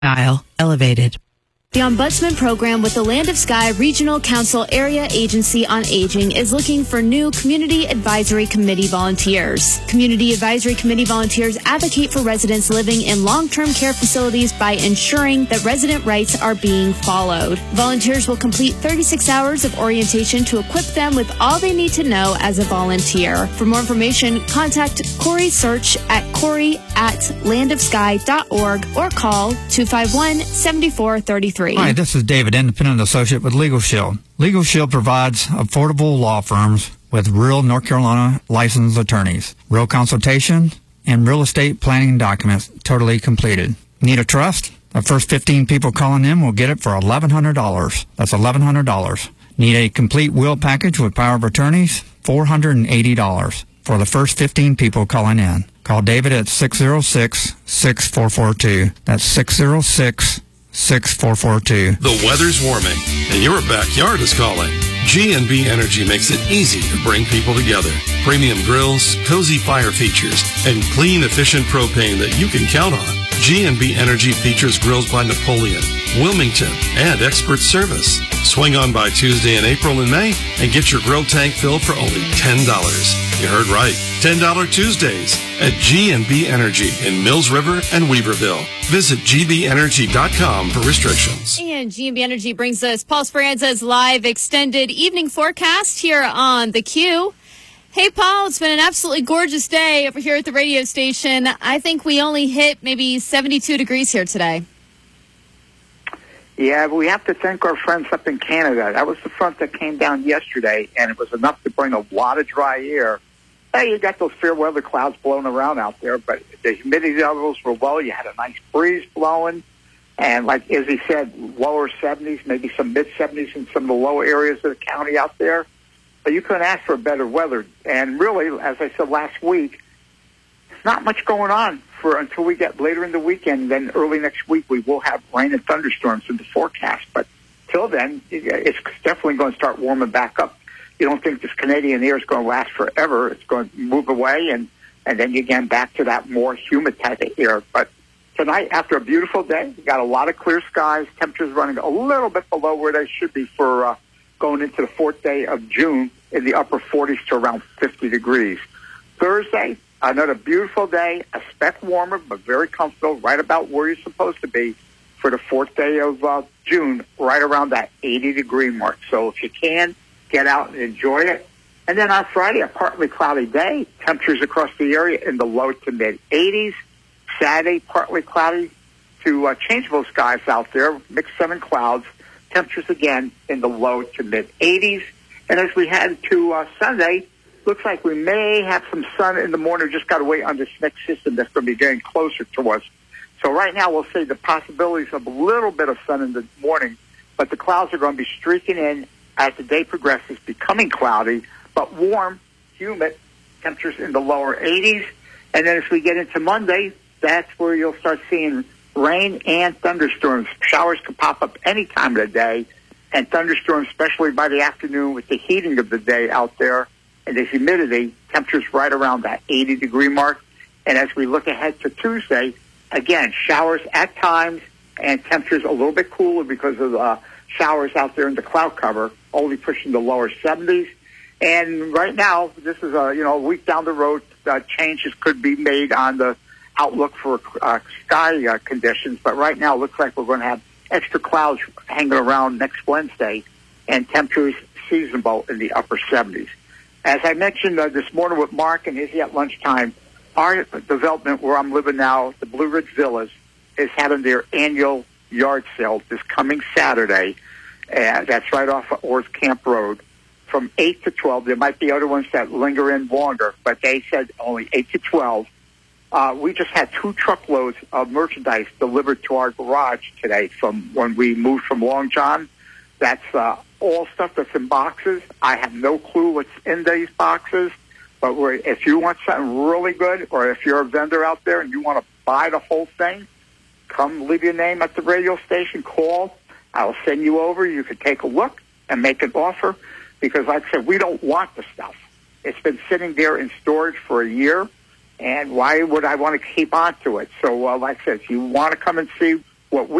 Style elevated. The Ombudsman Program with the Land of Sky Regional Council Area Agency on Aging is looking for new Community Advisory Committee volunteers. Community Advisory Committee volunteers advocate for residents living in long-term care facilities by ensuring that resident rights are being followed. Volunteers will complete 36 hours of orientation to equip them with all they need to know as a volunteer. For more information, contact Corey Search at corey@landofsky.org or call 251-7433. Hi, this is David, independent associate with Legal Shield. Legal Shield provides affordable law firms with real North Carolina licensed attorneys, real consultation, and real estate planning documents totally completed. Need a trust? The first 15 people calling in will get it for $1,100. That's $1,100. Need a complete will package with power of attorneys? $480 for the first 15 people calling in. Call David at 606-6442. That's 606-6442. The weather's warming, and your backyard is calling. G&B Energy makes it easy to bring people together. Premium grills, cozy fire features, and clean, efficient propane that you can count on. G&B Energy features grills by Napoleon, Wilmington, and expert service. Swing on by Tuesday in April and May and get your grill tank filled for only $10. You heard right. $10 Tuesdays at G&B Energy in Mills River and Weaverville. Visit gbenergy.com for restrictions. And G&B Energy brings us Paul Speranza's live extended evening forecast here on The Q. Hey, Paul, it's been an absolutely gorgeous day over here at the radio station. I think we only hit maybe 72 degrees here today. Yeah, but we have to thank our friends up in Canada. That was the front that came down yesterday, and it was enough to bring a lot of dry air. Hey, you got those fair weather clouds blowing around out there, but the humidity levels were low. You had a nice breeze blowing, and like Izzy said, lower 70s, maybe some mid-70s in some of the low areas of the county out there. But you couldn't ask for better weather. And really, as I said last week, there's not much going on until we get later in the weekend. Then early next week, we will have rain and thunderstorms in the forecast. But till then, it's definitely going to start warming back up. You don't think this Canadian air is going to last forever. It's going to move away, and then you get back to that more humid type of air. But tonight, after a beautiful day, we got a lot of clear skies. Temperatures running a little bit below where they should be for going into the fourth day of June in the upper 40s to around 50 degrees. Thursday, another beautiful day, a speck warmer, but very comfortable, right about where you're supposed to be for the fourth day of June, right around that 80-degree mark. So if you can, get out and enjoy it. And then on Friday, a partly cloudy day, temperatures across the area in the low to mid-80s. Saturday, partly cloudy to changeable skies out there, mixed sun and clouds. Temperatures again in the low to mid-80s. And as we head to Sunday, looks like we may have some sun in the morning. Just got to wait on this next system that's going to be getting closer to us. So right now we'll see the possibilities of a little bit of sun in the morning, but the clouds are going to be streaking in as the day progresses, becoming cloudy, but warm, humid, temperatures in the lower 80s. And then as we get into Monday, that's where you'll start seeing rain and thunderstorms. Showers can pop up any time of the day, and thunderstorms, especially by the afternoon with the heating of the day out there and the humidity, temperatures right around that 80-degree mark. And as we look ahead to Tuesday, again, showers at times and temperatures a little bit cooler because of showers out there in the cloud cover, only pushing the lower 70s. And right now, this is a week down the road, changes could be made on the outlook for sky conditions, but right now it looks like we're going to have extra clouds hanging around next Wednesday and temperatures seasonable in the upper 70s. As I mentioned this morning with Mark and Izzy at lunchtime, our development where I'm living now, the Blue Ridge Villas, is having their annual yard sale this coming Saturday. That's right off of Orr's Camp Road from 8 to 12. There might be other ones that linger in longer, but they said only 8 to 12. We just had 2 truckloads of merchandise delivered to our garage today from when we moved from Long John. That's all stuff that's in boxes. I have no clue what's in these boxes, but if you want something really good, or if you're a vendor out there and you want to buy the whole thing, come leave your name at the radio station, call. I'll send you over. You can take a look and make an offer because, like I said, we don't want the stuff. It's been sitting there in storage for a year. And why would I want to keep on to it? So, like I said, if you want to come and see what